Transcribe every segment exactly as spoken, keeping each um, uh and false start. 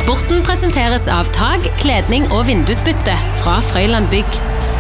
Sporten presenteres av tag, kledning og vindusbytte fra Frøyland Bygg.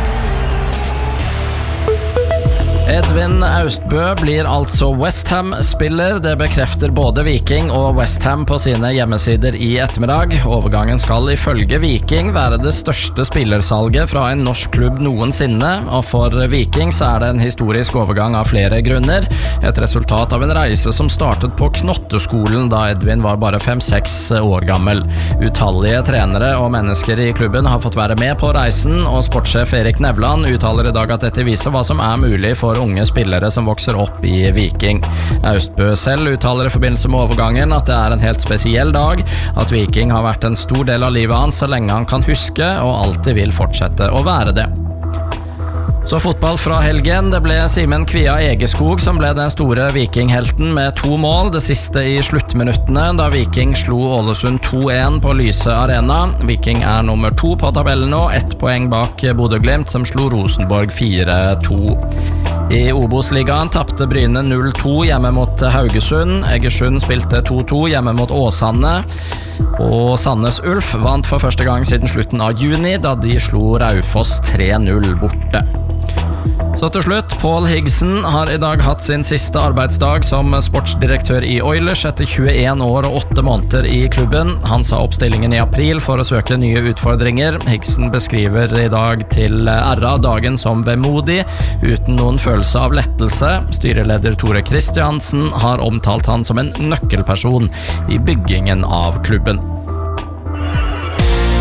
Edvin Austbø blir altså West Ham-spiller. Det bekrefter både Viking og West Ham på sine hjemmesider i ettermiddag. Overgangen skal ifølge Viking være det største spillersalget fra en norsk klubb noensinne, og for Viking så er det en historisk overgang av flere grunner. Et resultat av en reise som startet på Knotteskolen da Edvin var bare fem seks år gammel. Utallige trenere og mennesker i klubben har fått være med på reisen, og sportssjef Erik Nevland uttaler i dag at dette viser hva som er mulig for unge spillere som vokser opp i Viking. Austbø selv uttaler i forbindelse med overgangen at det er en helt spesiell dag, at Viking har vært en stor del av livet hans så lenge han kan huske, og alltid vil fortsette å være det. Så fotball fra helgen. Det ble Simen Kvia Egeskog som ble den store Vikinghelten med to mål, det siste i sluttminuttene, da Viking slo Ålesund to en på Lyse Arena. Viking er nummer to på tabellen nå, ett poeng bak Bodø Glimt som slo Rosenborg fire to. I Obos-ligaen tappte Bryne null to hjemme mot Haugesund. Egersund spilte to to hjemme mot Åsane. Og Sandnes Ulf vant for første gang siden slutten av juni, da de slo Raufoss tre null borte. Så til slutt, Paul Higson har i dag hatt sin siste arbeidsdag som sportsdirektør i Oilers etter tjueen år og åtte måneder i klubben. Han sa opp stillingen i april for å søke nye utfordringer. Higson beskriver i dag til R A dagen som vemodig, uten noen følelse av lettelse. Styreleder Tore Kristiansen har omtalt han som en nøkkelperson i byggingen av klubben.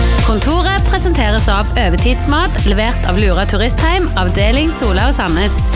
Kontoret presenteres av Øvetidsmat, levert av Lura Turistheim, avdeling Sola og Sandnes.